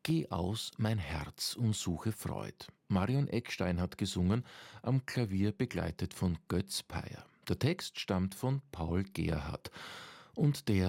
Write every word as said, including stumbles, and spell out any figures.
Geh aus, mein Herz, und suche Freud. Marion Eckstein hat gesungen, am Klavier begleitet von Götz Peyer. Der Text stammt von Paul Gerhardt und der